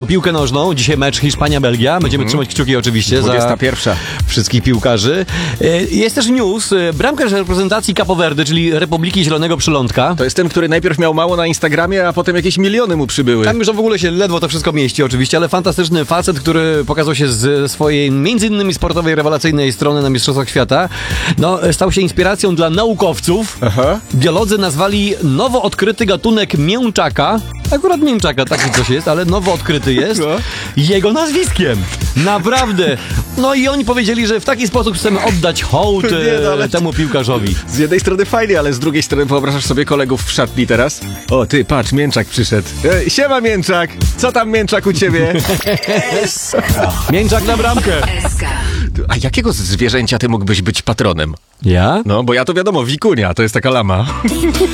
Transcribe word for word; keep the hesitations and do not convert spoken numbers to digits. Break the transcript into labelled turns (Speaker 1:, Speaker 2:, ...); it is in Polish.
Speaker 1: piłkę nożną. Dzisiaj mecz Hiszpania-Belgia. Będziemy mm. trzymać kciuki oczywiście
Speaker 2: dwudziesta pierwsza.
Speaker 1: za wszystkich piłkarzy. Jest też news. Bramkarz reprezentacji Capo Verde, czyli Republiki Zielonego Przylądka.
Speaker 2: To jest ten, który najpierw miał mało na Instagramie, a potem jakieś miliony mu przybyły.
Speaker 1: Tam już w ogóle się ledwo to wszystko mieści oczywiście, ale fantastyczny facet, który pokazał się z swojej między innymi sportowej, rewelacyjnej strony na Mistrzostwach Świata. No, stał się inspiracją dla naukowców.
Speaker 2: Aha.
Speaker 1: Biolodzy nazwali nowo odkryty gatunek mięczaka, akurat mięczaka taki coś jest, ale nowo odkryty jest,
Speaker 2: no.
Speaker 1: jego nazwiskiem. Naprawdę. No i oni powiedzieli, że w taki sposób chcemy oddać hołd Nie, no, ale... temu piłkarzowi.
Speaker 2: Z jednej strony fajnie, ale z drugiej strony wyobrażasz sobie kolegów w szatni teraz? O, ty, patrz, Mięczak przyszedł. E, siema, Mięczak! Co tam, Mięczak, u ciebie?
Speaker 1: Mięczak na bramkę.
Speaker 2: A jakiego zwierzęcia ty mógłbyś być patronem?
Speaker 1: Ja?
Speaker 2: No, bo ja to wiadomo, wikunia, to jest taka lama.